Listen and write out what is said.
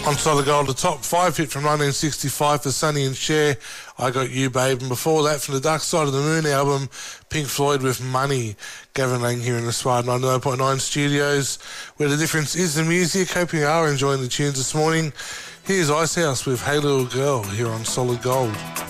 On Solid Gold, the top 5 hit from 1965 for Sonny and Cher, I Got You, Babe. And before that, from the Dark Side of the Moon album, Pink Floyd with Money. Gavin Lang here in the Sward 99.9 studios, where the difference is the music. Hope you are enjoying the tunes this morning. Here's Icehouse with Hey Little Girl here on Solid Gold.